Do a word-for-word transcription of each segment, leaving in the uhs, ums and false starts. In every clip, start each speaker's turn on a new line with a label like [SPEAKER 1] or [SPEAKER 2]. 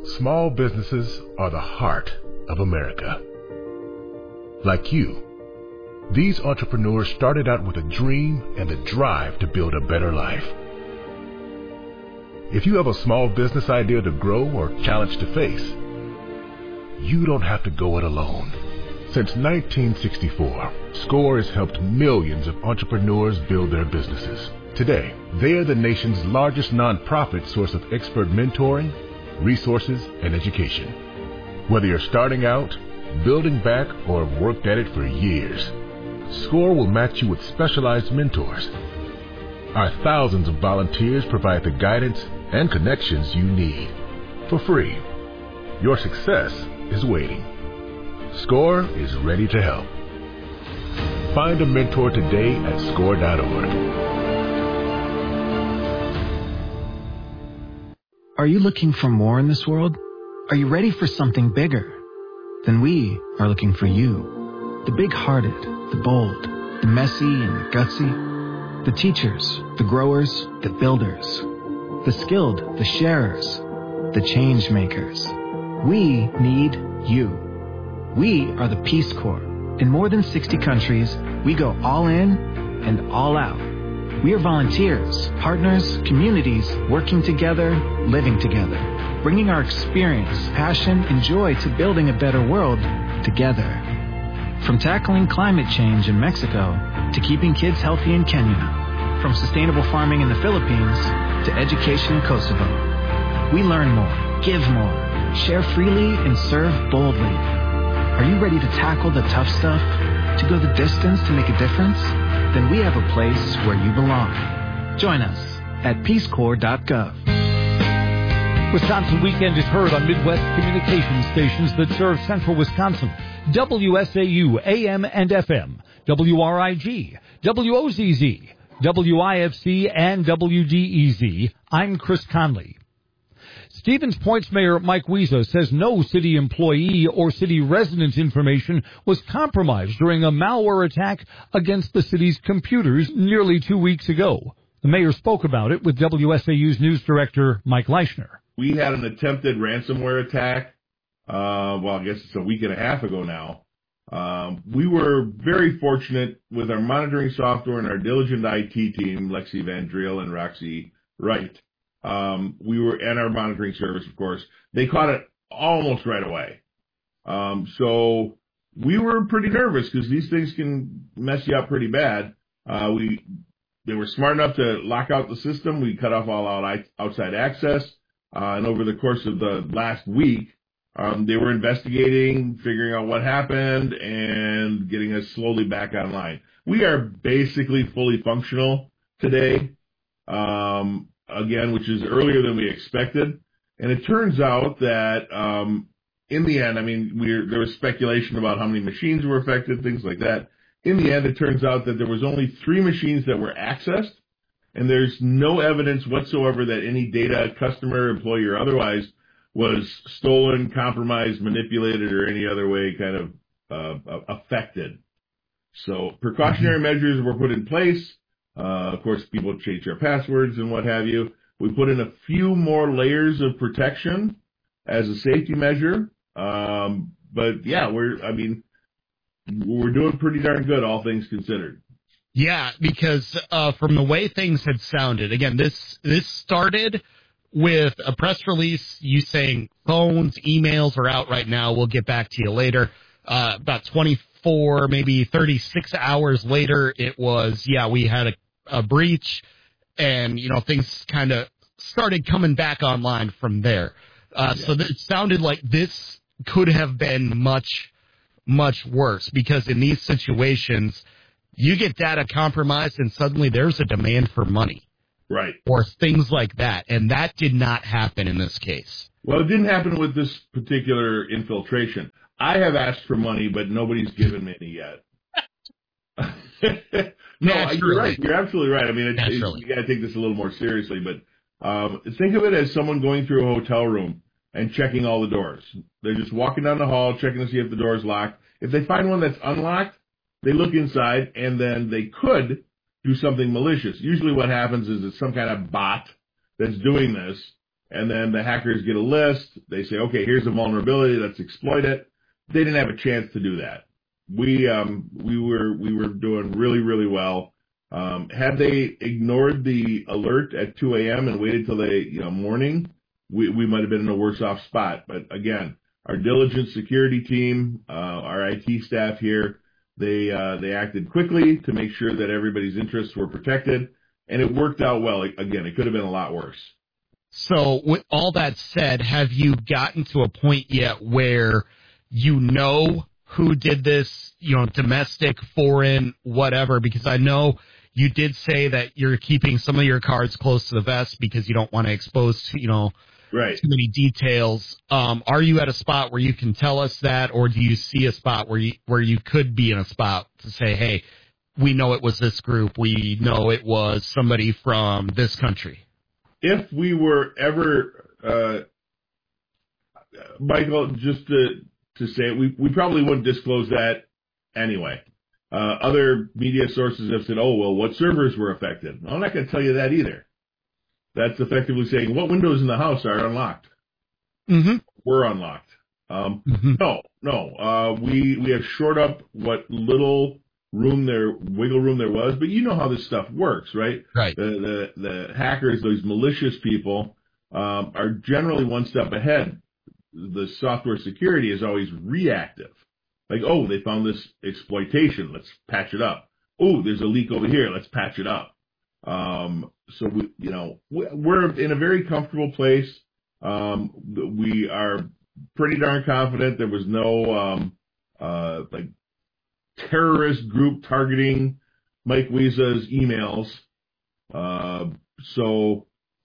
[SPEAKER 1] Small businesses are the heart of America. Like you, these entrepreneurs started out with a dream and a drive to build a better life. If you have a small business idea to grow or challenge to face, you don't have to go it alone. Since nineteen sixty-four, SCORE has helped millions of entrepreneurs build their businesses. Today, they are the nation's largest nonprofit source of expert mentoring, resources, and education. Whether you're starting out, building back, or have worked at it for years, SCORE will match you with specialized mentors. Our thousands of volunteers provide the guidance and connections you need for free. Your success is waiting. SCORE is ready to help. Find a mentor today at score dot org.
[SPEAKER 2] Are you looking for more in this world? Are you ready for something bigger? Then we are looking for you. The big-hearted, the bold, the messy and the gutsy, the teachers, the growers, the builders, the skilled, the sharers, the change makers. We need you. We are the Peace Corps. In more than sixty countries, we go all in and all out. We are volunteers, partners, communities, working together, living together, bringing our experience, passion, and joy to building a better world together. From tackling climate change in Mexico to keeping kids healthy in Kenya, from sustainable farming in the Philippines to education in Kosovo. We learn more, give more, share freely, and serve boldly. Are you ready to tackle the tough stuff? To go the distance to make a difference? Then we have a place where you belong. Join us at peace corps dot gov.
[SPEAKER 3] Wisconsin Weekend is heard on Midwest communication stations that serve central Wisconsin. W S A U, A M and F M, W R I G, W O Z Z, W I F C, and W D E Z. I'm Chris Conley. Stevens Point's Mayor Mike Wiesa says no city employee or city residents' information was compromised during a malware attack against the city's computers nearly two weeks ago. The mayor spoke about it with W S A U's news director Mike Leischner.
[SPEAKER 4] We had an attempted ransomware attack, uh, well, I guess it's a week and a half ago now. Um, we were very fortunate with our monitoring software and our diligent I T team, Lexi Vandriel and Roxy Wright. Um, we were, and our monitoring service, of course, they caught it almost right away. Um, so we were pretty nervous because these things can mess you up pretty bad. Uh, we, they were smart enough to lock out the system. We cut off all out, outside access. Uh, and over the course of the last week, um, they were investigating, figuring out what happened, and getting us slowly back online. We are basically fully functional today. Um, again, which is earlier than we expected. And it turns out that um, in the end, I mean, we're, there was speculation about how many machines were affected, things like that. In the end, it turns out that there was only three machines that were accessed, and there's no evidence whatsoever that any data, customer, employee, or otherwise, was stolen, compromised, manipulated, or any other way kind of uh, affected. So precautionary measures were put in place. Uh, of course, people change their passwords and what have you. We put in a few more layers of protection as a safety measure. Um, but yeah, we're, I mean, we're doing pretty darn good, all things considered.
[SPEAKER 5] Yeah, because uh, from the way things had sounded, again, this this started with a press release, you saying phones, emails are out right now. We'll get back to you later. Uh, about twenty-four, maybe thirty-six hours later, it was, yeah, we had a, a breach, and, you know, things kind of started coming back online from there. Uh, yeah. So th- it sounded like this could have been much, much worse, because in these situations, you get data compromised and suddenly there's a demand for money.
[SPEAKER 4] Right.
[SPEAKER 5] Or things like that. And that did not happen in this case.
[SPEAKER 4] Well, it didn't happen with this particular infiltration. I have asked for money, but nobody's given me any yet. No,
[SPEAKER 5] Naturally.
[SPEAKER 4] You're right. You're absolutely right. I mean, it, it,
[SPEAKER 5] Naturally.
[SPEAKER 4] you got to take this a little more seriously, but um, think of it as someone going through a hotel room and checking all the doors. They're just walking down the hall, checking to see if the door is locked. If they find one that's unlocked, they look inside, and then they could do something malicious. Usually what happens is it's some kind of bot that's doing this, and then the hackers get a list. They say, okay, here's a vulnerability. Let's exploit it. They didn't have a chance to do that. We, um, we were, we were doing really, really well. Um, had they ignored the alert at two a.m. and waited till the, you know, morning, we, we might have been in a worse off spot. But again, our diligent security team, uh, our I T staff here, they, uh, they acted quickly to make sure that everybody's interests were protected, and it worked out well. Again, it could have been a lot worse.
[SPEAKER 5] So with all that said, have you gotten to a point yet where you know who did this, you know, domestic, foreign, whatever? Because I know you did say that you're keeping some of your cards close to the vest because you don't want to expose, you know,
[SPEAKER 4] right.
[SPEAKER 5] too many details. Um, are you at a spot where you can tell us that, or do you see a spot where you where you could be in a spot to say, hey, we know it was this group, we know it was somebody from this country?
[SPEAKER 4] If we were ever, uh, Michael, just to to say it, we we probably wouldn't disclose that anyway. Uh, other media sources have said, oh, well, what servers were affected? I'm not going to tell you that either. That's effectively saying what windows in the house are unlocked.
[SPEAKER 5] Mm-hmm.
[SPEAKER 4] Were unlocked. Um,
[SPEAKER 5] mm-hmm.
[SPEAKER 4] No, no. Uh, we, we have shored up what little room there, wiggle room there was, but you know how this stuff works, right?
[SPEAKER 5] Right.
[SPEAKER 4] The, the, the hackers, those malicious people, um, are generally one step ahead. The software security is always reactive. Like, oh, they found this exploitation. Let's patch it up. Oh, there's a leak over here. Let's patch it up. Um, so we, you know, we're in a very comfortable place. Um, we are pretty darn confident there was no, um, uh, like terrorist group targeting Mike Wiesa's emails. Uh, so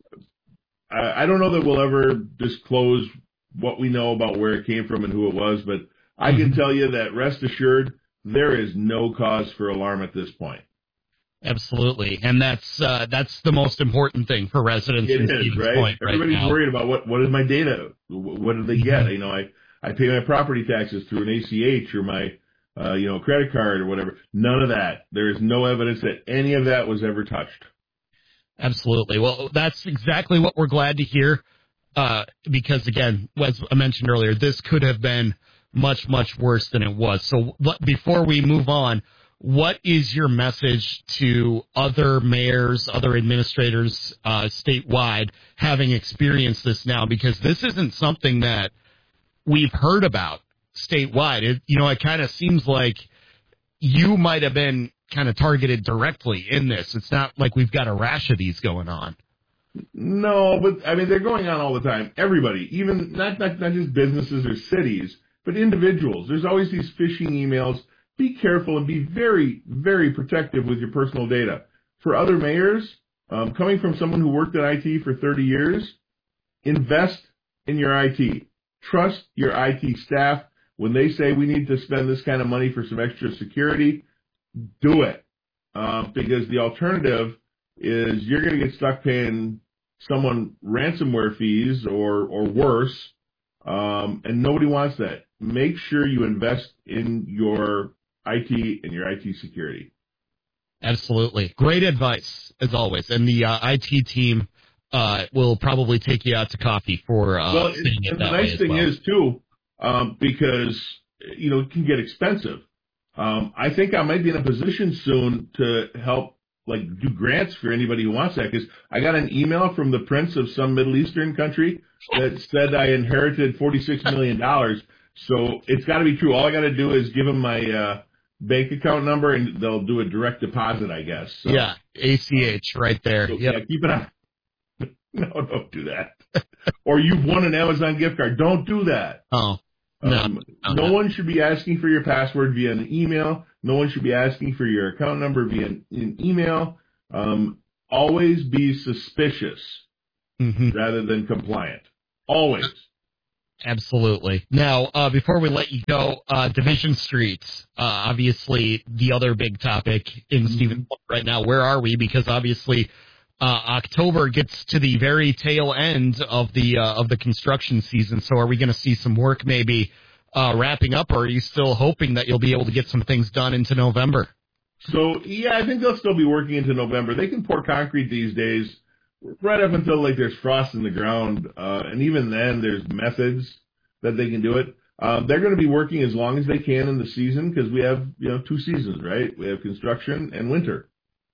[SPEAKER 4] I, I don't know that we'll ever disclose what we know about where it came from and who it was, but I can tell you that, rest assured, there is no cause for alarm at this point.
[SPEAKER 5] Absolutely, and that's uh, that's the most important thing for residents.
[SPEAKER 4] It
[SPEAKER 5] in
[SPEAKER 4] is,
[SPEAKER 5] Stevens
[SPEAKER 4] right?
[SPEAKER 5] Point right
[SPEAKER 4] Everybody's
[SPEAKER 5] now.
[SPEAKER 4] worried about what what is my data? What do they get? You know, I I pay my property taxes through an A C H or my uh, you know credit card or whatever. None of that. There is no evidence that any of that was ever touched.
[SPEAKER 5] Absolutely. Well, that's exactly what we're glad to hear. Uh, because again, as I mentioned earlier, this could have been much, much worse than it was. So what, before we move on, what is your message to other mayors, other administrators, uh, statewide having experienced this now? Because this isn't something that we've heard about statewide. It, you know, it kind of seems like you might have been kind of targeted directly in this. It's not like we've got a rash of these going on.
[SPEAKER 4] No, but I mean, they're going on all the time. Everybody, even not, not, not just businesses or cities, but individuals. There's always these phishing emails. Be careful and be very, very protective with your personal data. For other mayors, um, coming from someone who worked in I T for thirty years, invest in your I T. Trust your I T staff. When they say we need to spend this kind of money for some extra security, do it. Uh, because the alternative is you're going to get stuck paying someone ransomware fees or, or worse, um, and nobody wants that. Make sure you invest in your I T and your I T security.
[SPEAKER 5] Absolutely. Great advice, as always. And the uh, I T team uh, will probably take you out to coffee for uh,
[SPEAKER 4] well,
[SPEAKER 5] saying it
[SPEAKER 4] and
[SPEAKER 5] that
[SPEAKER 4] the nice
[SPEAKER 5] way as
[SPEAKER 4] thing
[SPEAKER 5] well.
[SPEAKER 4] is, too, um, because, you know, it can get expensive. Um, I think I might be in a position soon to help like do grants for anybody who wants that, because I got an email from the prince of some Middle Eastern country that said I inherited forty-six million dollars. So it's got to be true. All I got to do is give them my uh, bank account number, and they'll do a direct deposit, I guess. So,
[SPEAKER 5] yeah, A C H right there.
[SPEAKER 4] so,
[SPEAKER 5] Yep.
[SPEAKER 4] Yeah, keep it on. No, don't do that. Or you've won an Amazon gift card. Don't do that.
[SPEAKER 5] Oh, no.
[SPEAKER 4] Um,
[SPEAKER 5] no,
[SPEAKER 4] no
[SPEAKER 5] no.
[SPEAKER 4] one should be asking for your password via an email. No one should be asking for your account number via an, an email. Um, always be suspicious
[SPEAKER 5] Mm-hmm.
[SPEAKER 4] rather than compliant. Always.
[SPEAKER 5] Absolutely. Now, uh, before we let you go, uh, Division Street, uh, obviously the other big topic in
[SPEAKER 4] Mm-hmm.
[SPEAKER 5] Stevens Point right now. Where are we? Because obviously uh, October gets to the very tail end of the uh, of the construction season. So are we going to see some work maybe uh, wrapping up, or are you still hoping that you'll be able to get some things done into November?
[SPEAKER 4] So, yeah, I think they'll still be working into November. They can pour concrete these days right up until like there's frost in the ground, uh, and even then there's methods that they can do it. Um, they're going to be working as long as they can in the season because we have, you know, two seasons, right? We have construction and winter.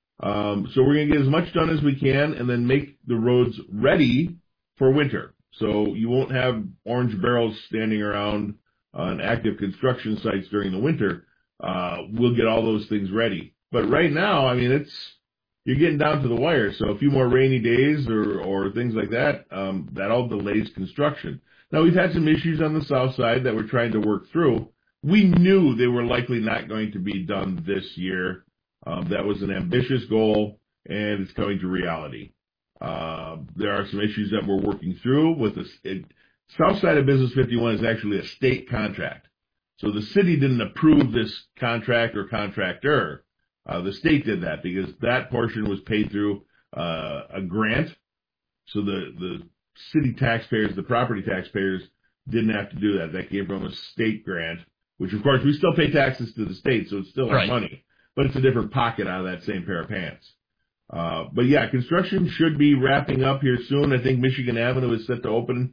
[SPEAKER 4] Um, so we're going to get as much done as we can and then make the roads ready for winter. So you won't have orange barrels standing around on active construction sites during the winter. Uh, we'll get all those things ready. But right now, I mean, it's, you're getting down to the wire. So a few more rainy days or, or things like that, um, that all delays construction. Now, we've had some issues on the south side that we're trying to work through. We knew they were likely not going to be done this year. Um, that was an ambitious goal, and it's coming to reality. Uh, there are some issues that we're working through with the it, south side of Business fifty-one is actually a state contract. So the city didn't approve this contract or contractor. Uh, the state did that because that portion was paid through uh, a grant. So the, the city taxpayers, the property taxpayers, didn't have to do that. That came from a state grant, which, of course, we still pay taxes to the state, so it's still our
[SPEAKER 5] Right.
[SPEAKER 4] money. But it's a different pocket out of that same pair of pants. Uh, but, yeah, construction should be wrapping up here soon. I think Michigan Avenue is set to open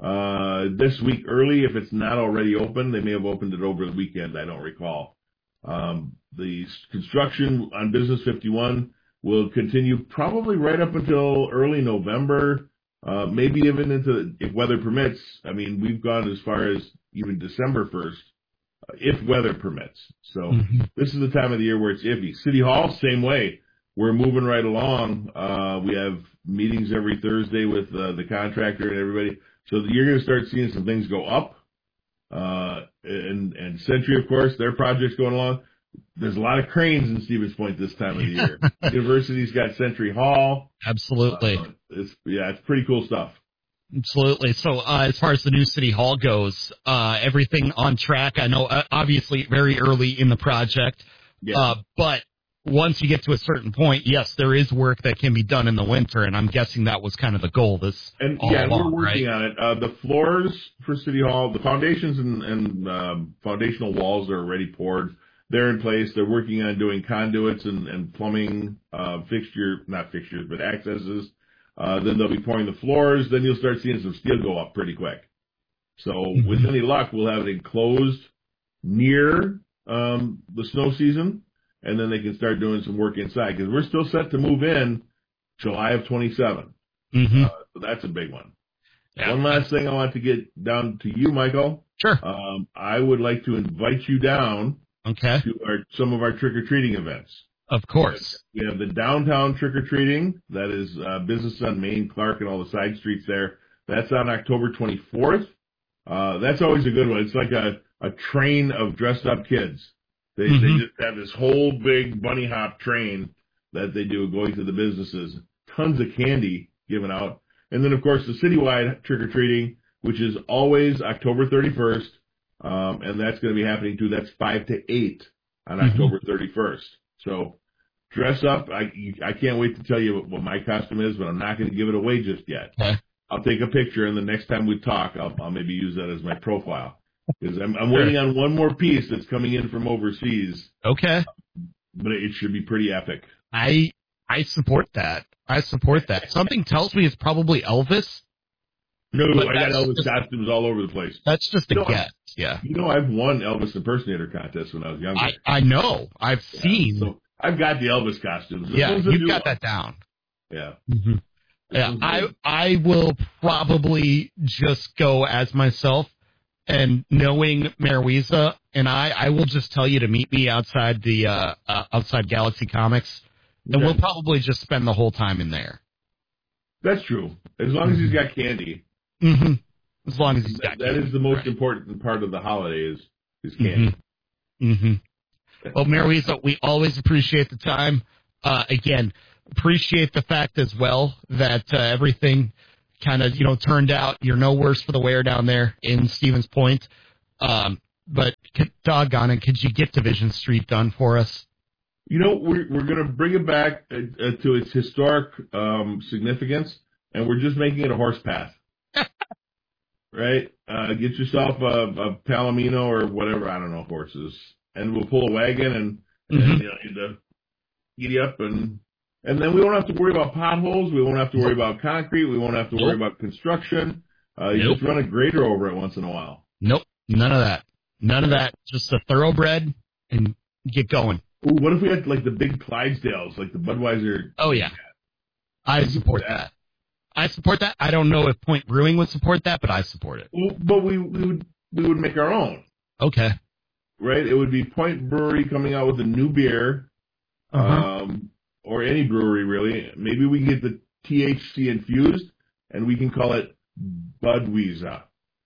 [SPEAKER 4] uh, this week early. If it's not already open, they may have opened it over the weekend. I don't recall. Um, the construction on Business fifty-one will continue probably right up until early November, uh, maybe even into, if weather permits. I mean, we've gone as far as even December first, uh, if weather permits. So mm-hmm. This is the time of the year where it's iffy. City Hall, same way. We're moving right along. Uh, we have meetings every Thursday with uh, the contractor and everybody. So you're going to start seeing some things go up. Uh, and, and Century, of course, their project's going along. There's a lot of cranes in Stevens Point this time of the year. University's got Century Hall.
[SPEAKER 5] Absolutely.
[SPEAKER 4] Uh, it's, yeah, it's pretty cool stuff.
[SPEAKER 5] Absolutely. So uh, as far as the new City Hall goes, uh, everything on track. I know, uh, obviously, very early in the project. Yeah. Uh, but once you get to a certain point, yes, there is work that can be done in the winter, and I'm guessing that was kind of the goal. This
[SPEAKER 4] and
[SPEAKER 5] all
[SPEAKER 4] yeah,
[SPEAKER 5] along,
[SPEAKER 4] we're working
[SPEAKER 5] right?
[SPEAKER 4] on it. Uh, the floors for City Hall, the foundations and, and um, foundational walls are already poured. They're in place. They're working on doing conduits and, and plumbing uh, fixture, not fixtures, but accesses. Uh, then they'll be pouring the floors. Then you'll start seeing some steel go up pretty quick. So mm-hmm. with any luck, we'll have it enclosed near um, the snow season, and then they can start doing some work inside because we're still set to move in July of twenty-seven.
[SPEAKER 5] Mm-hmm.
[SPEAKER 4] Uh, so that's a big one.
[SPEAKER 5] Yeah.
[SPEAKER 4] One last thing I want to get down to you, Michael.
[SPEAKER 5] Sure.
[SPEAKER 4] Um, I would like to invite you down
[SPEAKER 5] okay.
[SPEAKER 4] to our, some of our trick-or-treating events.
[SPEAKER 5] Of course.
[SPEAKER 4] We have the downtown trick-or-treating. That is uh, Business on Main, Clark, and all the side streets there. That's on October twenty-fourth. Uh, that's always a good one. It's like a, a train of dressed-up kids. They, mm-hmm. they just have this whole big bunny hop train that they do going to the businesses. Tons of candy given out. And then, of course, the citywide trick-or-treating, which is always October thirty-first. Um, and that's going to be happening, too. That's five to eight on mm-hmm. October thirty-first. So dress up. I, I can't wait to tell you what, what my costume is, but I'm not going to give it away just yet.
[SPEAKER 5] Okay.
[SPEAKER 4] I'll take a picture, and the next time we talk, I'll, I'll maybe use that as my profile. Because I'm, I'm waiting on one more piece that's coming in from overseas.
[SPEAKER 5] Okay.
[SPEAKER 4] But it should be pretty epic.
[SPEAKER 5] I I support that. I support that. Something tells me it's probably Elvis.
[SPEAKER 4] No, I got Elvis just, costumes all over the place.
[SPEAKER 5] That's just a
[SPEAKER 4] you know,
[SPEAKER 5] guess. Yeah.
[SPEAKER 4] You know, I've won Elvis impersonator contests when I was younger.
[SPEAKER 5] I, I know. I've
[SPEAKER 4] yeah,
[SPEAKER 5] seen.
[SPEAKER 4] So I've got the Elvis costumes.
[SPEAKER 5] Yeah, you've got one. That down.
[SPEAKER 4] Yeah.
[SPEAKER 5] Mm-hmm. Yeah, I I will probably just go as myself. And knowing Marijuisa and I, I will just tell you to meet me outside the uh, uh, outside Galaxy Comics, and okay. we'll probably just spend the whole time in there.
[SPEAKER 4] That's true. As long as he's got candy.
[SPEAKER 5] Mm-hmm. As long as he's got
[SPEAKER 4] that,
[SPEAKER 5] candy.
[SPEAKER 4] That is the most
[SPEAKER 5] right.
[SPEAKER 4] important part of the holiday is, is candy.
[SPEAKER 5] Mm-hmm. Mm-hmm. Well, Marijuisa, we always appreciate the time. Uh, again, appreciate the fact as well that uh, everything kind of, you know, turned out. You're no worse for the wear down there in Stevens Point. Um, but doggone it, could you get Division Street done for us?
[SPEAKER 4] You know, we're, we're going to bring it back uh, uh, to its historic um, significance, and we're just making it a horse path. Right? Uh, get yourself a, a Palomino or whatever, I don't know, horses, and we'll pull a wagon and, mm-hmm. and you know, you giddy up and And then we won't have to worry about potholes. We won't have to worry about concrete. We won't have to worry
[SPEAKER 5] Nope.
[SPEAKER 4] about construction. Uh, you
[SPEAKER 5] Nope.
[SPEAKER 4] just run a grader over it once in a while.
[SPEAKER 5] Nope. None of that. None of that. Just a thoroughbred and get going.
[SPEAKER 4] Ooh, what if we had like the big Clydesdales, like the Budweiser?
[SPEAKER 5] Oh, yeah. I support that. I support that. I don't know if Point Brewing would support that, but I support it.
[SPEAKER 4] Well, but we, we would we would make our own,
[SPEAKER 5] Okay.
[SPEAKER 4] right? It would be Point Brewery coming out with a new beer,
[SPEAKER 5] Uh-huh.
[SPEAKER 4] um, or any brewery really. Maybe we can get the T H C infused, and we can call it Budweiser.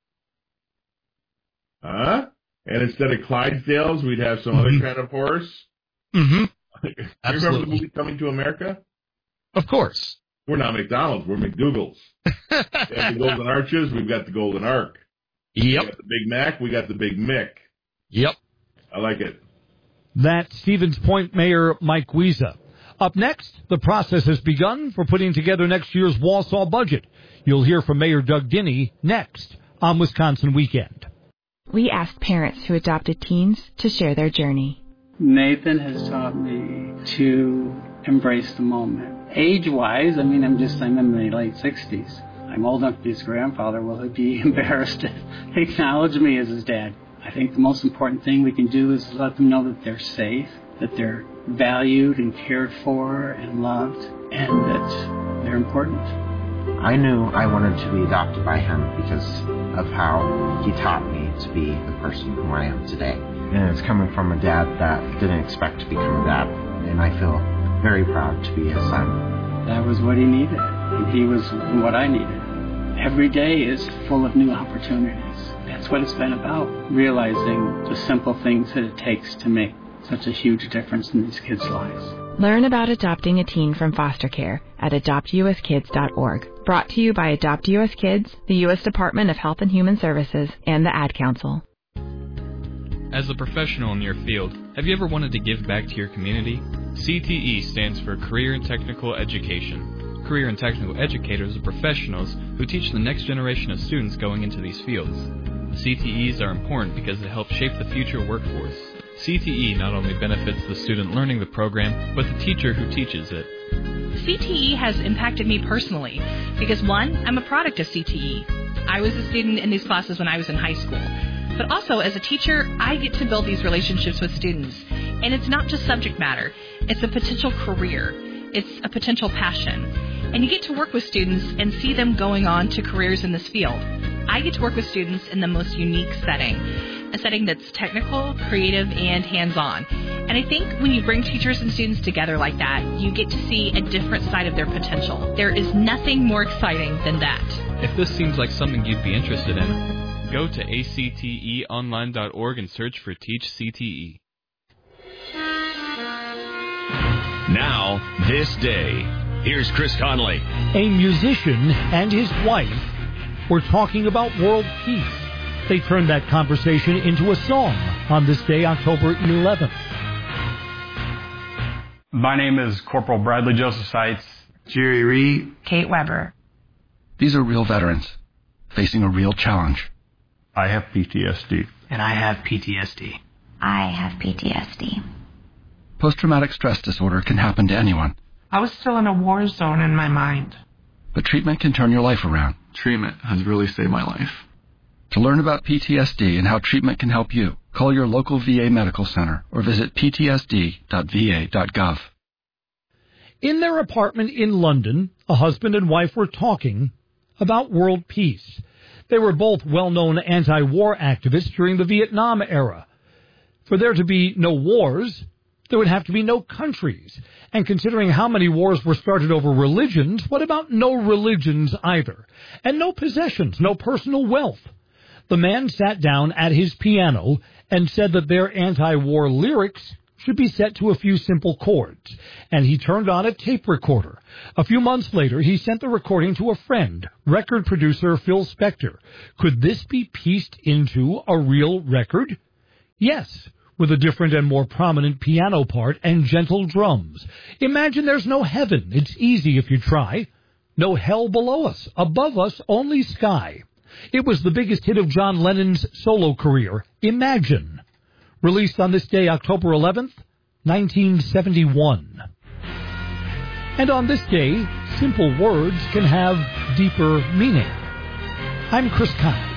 [SPEAKER 4] Huh? And instead of Clydesdales, we'd have some
[SPEAKER 5] Mhm.
[SPEAKER 4] other kind of horse.
[SPEAKER 5] Mm-hmm.
[SPEAKER 4] You remember the
[SPEAKER 5] Absolutely.
[SPEAKER 4] movie Coming to America?
[SPEAKER 5] Of course.
[SPEAKER 4] We're not McDonald's. We're McDougal's. We have the Golden Arches. We've got the Golden Ark. We
[SPEAKER 5] Yep.
[SPEAKER 4] got the Big Mac. We got the Big Mick.
[SPEAKER 5] Yep.
[SPEAKER 4] I like it.
[SPEAKER 3] That's Stevens Point Mayor Mike Wiesa. Up next, the process has begun for putting together next year's Wausau budget. You'll hear from Mayor Doug Dinney next on Wisconsin Weekend.
[SPEAKER 6] We asked parents who adopted teens to share their journey.
[SPEAKER 7] Nathan has taught me to embrace the moment. Age-wise, I mean, I'm just, I'm in my late sixties. I'm old enough to be his grandfather. Will he be embarrassed to acknowledge me as his dad? I think the most important thing we can do is let them know that they're safe, that they're valued and cared for and loved, and that they're important.
[SPEAKER 8] I knew I wanted to be adopted by him because of how he taught me to be the person who I am today. And it's coming from a dad that didn't expect to become a dad, and I feel very proud to be his son.
[SPEAKER 7] That was what he needed, and he was what I needed. Every day is full of new opportunities. That's what it's been about, realizing the simple things that it takes to make such a huge difference in these kids' lives.
[SPEAKER 6] Learn about adopting a teen from foster care at adopt u s kids dot org. Brought to you by Adopt U S Kids, the U S Department of Health and Human Services, and the Ad Council.
[SPEAKER 9] As a professional in your field, have you ever wanted to give back to your community? C T E stands for Career and Technical Education. Career and Technical Educators are professionals who teach the next generation of students going into these fields. C T Es are important because they help shape the future workforce. C T E not only benefits the student learning the program, but the teacher who teaches it.
[SPEAKER 10] C T E has impacted me personally because, one, I'm a product of C T E. I was a student in these classes when I was in high school. But also, as a teacher, I get to build these relationships with students. And it's not just subject matter. It's a potential career. It's a potential passion. And you get to work with students and see them going on to careers in this field. I get to work with students in the most unique setting, a setting that's technical, creative, and hands-on. And I think when you bring teachers and students together like that, you get to see a different side of their potential. There is nothing more exciting than that.
[SPEAKER 9] If this seems like something you'd be interested in, go to A C T E online dot org and search for Teach C T E.
[SPEAKER 11] Now, this day, here's Chris Conley.
[SPEAKER 3] A musician and his wife were talking about world peace. They turned that conversation into a song on this day, October eleventh.
[SPEAKER 12] My name is Corporal Bradley Joseph Seitz.
[SPEAKER 13] Jerry Reed.
[SPEAKER 14] Kate Weber.
[SPEAKER 15] These are real veterans facing a real challenge.
[SPEAKER 12] I have P T S D.
[SPEAKER 14] And I have P T S D.
[SPEAKER 16] I have P T S D.
[SPEAKER 15] Post-traumatic stress disorder can happen to anyone.
[SPEAKER 14] I was still in a war zone in my mind.
[SPEAKER 15] But treatment can turn your life around.
[SPEAKER 13] Treatment has really saved my life.
[SPEAKER 15] To learn about P T S D and how treatment can help you, call your local V A medical center or visit p t s d dot v a dot gov.
[SPEAKER 3] In their apartment in London, a husband and wife were talking about world peace. They were both well-known anti-war activists during the Vietnam era. For there to be no wars, there would have to be no countries. And considering how many wars were started over religions, what about no religions either? And no possessions, no personal wealth. The man sat down at his piano and said that their anti-war lyrics should be set to a few simple chords. And he turned on a tape recorder. A few months later, he sent the recording to a friend, record producer Phil Spector. Could this be pieced into a real record? Yes, with a different and more prominent piano part and gentle drums. Imagine there's no heaven. It's easy if you try. No hell below us. Above us, only sky. It was the biggest hit of John Lennon's solo career, Imagine. Released on this day, October eleventh, nineteen seventy-one. And on this day, simple words can have deeper meaning. I'm Chris Conley.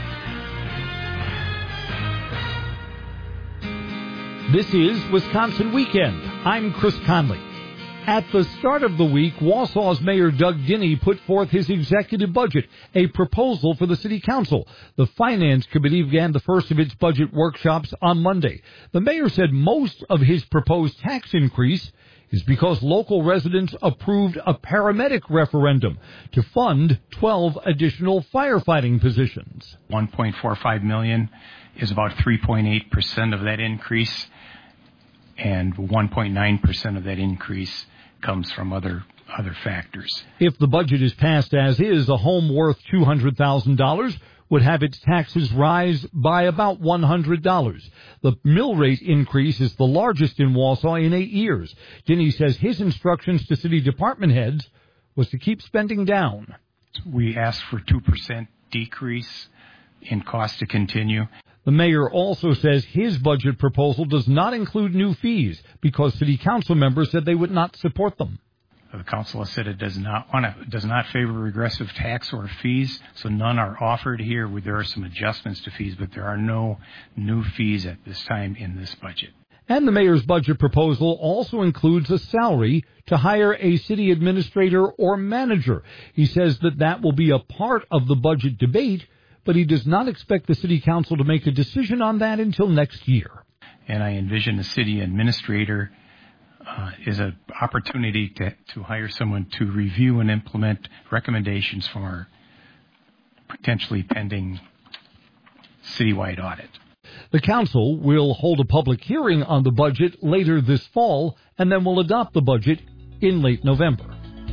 [SPEAKER 3] This is Wisconsin Weekend. I'm Chris Conley. At the start of the week, Wausau's Mayor Doug Dinny put forth his executive budget, a proposal for the City Council. The Finance Committee began the first of its budget workshops on Monday. The mayor said most of his proposed tax increase is because local residents approved a paramedic referendum to fund twelve additional firefighting positions.
[SPEAKER 17] one point four five million dollars is about three point eight percent of that increase, and one point nine percent of that increase comes from other other factors.
[SPEAKER 3] If the budget is passed as is, a home worth two hundred thousand dollars would have its taxes rise by about one hundred dollars. The mill rate increase is the largest in Wausau in eight years. Dinny says his instructions to city department heads was to keep spending down.
[SPEAKER 17] We asked for two percent decrease in cost to continue.
[SPEAKER 3] The mayor also says his budget proposal does not include new fees because city council members said they would not support them.
[SPEAKER 17] The council has said it does not want to, does not favor regressive tax or fees, so none are offered here. There are some adjustments to fees, but there are no new fees at this time in this budget.
[SPEAKER 3] And the mayor's budget proposal also includes a salary to hire a city administrator or manager. He says that that will be a part of the budget debate, but he does not expect the city council to make a decision on that until next year.
[SPEAKER 17] And I envision the city administrator uh, is an opportunity to, to hire someone to review and implement recommendations from our potentially pending citywide audit.
[SPEAKER 3] The council will hold a public hearing on the budget later this fall, and then will adopt the budget in late November.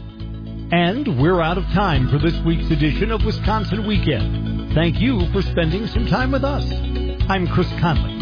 [SPEAKER 3] And we're out of time for this week's edition of Wisconsin Weekend. Thank you for spending some time with us. I'm Chris Conley.